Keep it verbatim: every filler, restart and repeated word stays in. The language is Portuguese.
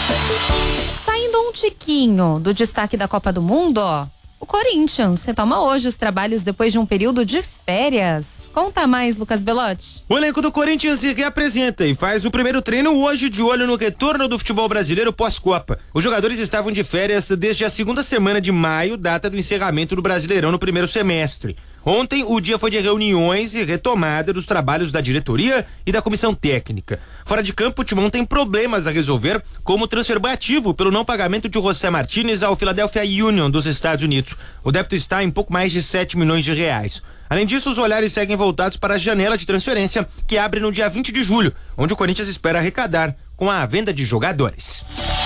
Saindo um tiquinho do destaque da Copa do Mundo, ó, o Corinthians retoma hoje os trabalhos depois de um período de férias. Conta mais, Lucas Belotti. O elenco do Corinthians se reapresenta e faz o primeiro treino hoje, de olho no retorno do futebol brasileiro pós-Copa. Os jogadores estavam de férias desde a segunda semana de maio, data do encerramento do Brasileirão no primeiro semestre. Ontem, o dia foi de reuniões e retomada dos trabalhos da diretoria e da comissão técnica. Fora de campo, o Timão tem problemas a resolver, como o transfer ativo pelo não pagamento de José Martínez ao Philadelphia Union dos Estados Unidos. O débito está em pouco mais de sete milhões de reais. Além disso, os olhares seguem voltados para a janela de transferência, que abre no dia vinte de julho, onde o Corinthians espera arrecadar com a venda de jogadores.